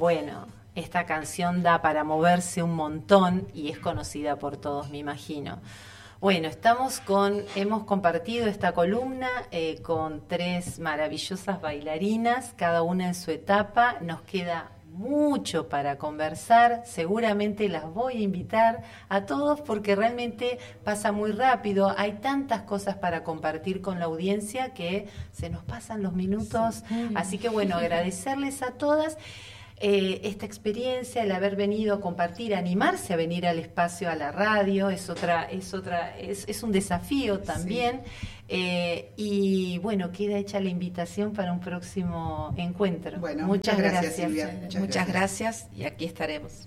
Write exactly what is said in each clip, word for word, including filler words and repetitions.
Bueno, esta canción da para moverse un montón y es conocida por todos, me imagino. Bueno, estamos con, hemos compartido esta columna eh, con tres maravillosas bailarinas, cada una en su etapa. Nos queda mucho para conversar, seguramente las voy a invitar a todos porque realmente pasa muy rápido, hay tantas cosas para compartir con la audiencia que se nos pasan los minutos, sí. Así que bueno, agradecerles a todas eh, esta experiencia, el haber venido a compartir, animarse a venir al espacio, a la radio, es otra, es otra, es, es un desafío también. Sí. Eh, y bueno, queda hecha la invitación para un próximo encuentro. Bueno, muchas, muchas gracias, gracias Silvia. Muchas, muchas gracias. gracias y aquí estaremos.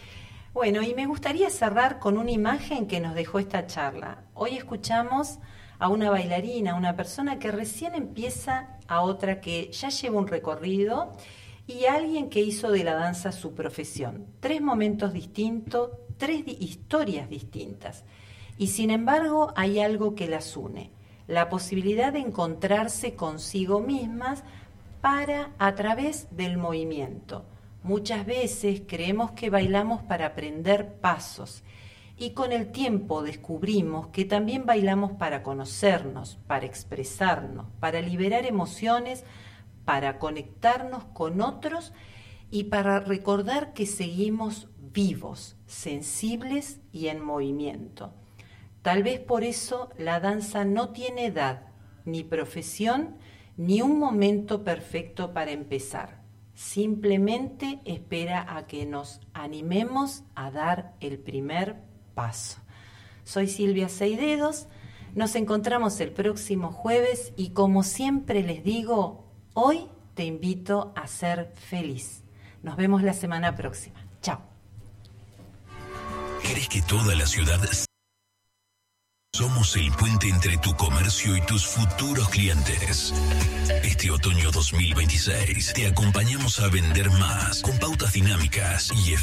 Bueno, y me gustaría cerrar con una imagen que nos dejó esta charla. Hoy escuchamos a una bailarina, una persona que recién empieza, a otra que ya lleva un recorrido y a alguien que hizo de la danza su profesión. Tres momentos distintos, tres di- historias distintas. Y sin embargo hay algo que las une. La posibilidad de encontrarse consigo mismas para a través del movimiento. Muchas veces creemos que bailamos para aprender pasos y con el tiempo descubrimos que también bailamos para conocernos, para expresarnos, para liberar emociones, para conectarnos con otros y para recordar que seguimos vivos, sensibles y en movimiento. Tal vez por eso la danza no tiene edad, ni profesión, ni un momento perfecto para empezar. Simplemente espera a que nos animemos a dar el primer paso. Soy Silvia Seidedos, nos encontramos el próximo jueves y como siempre les digo, hoy te invito a ser feliz. Nos vemos la semana próxima. Chao. ¿Querés que toda la ciudad... Somos el puente entre tu comercio y tus futuros clientes. Este otoño dos mil veintiséis te acompañamos a vender más con pautas dinámicas y efectivas.